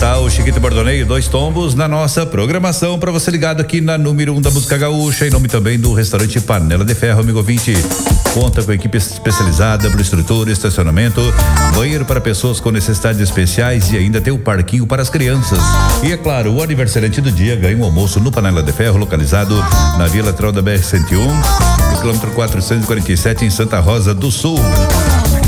Está o Chiquito Bordoneio e 2 tombos na nossa programação para você ligado aqui na número 1 da música gaúcha, em nome também do restaurante Panela de Ferro, amigo ouvinte. Conta com equipe especializada para estrutura, estacionamento, banheiro para pessoas com necessidades especiais e ainda tem o parquinho para as crianças. E é claro, o aniversariante do dia ganha um almoço no Panela de Ferro, localizado na via lateral da BR-101, no quilômetro 447 em Santa Rosa do Sul.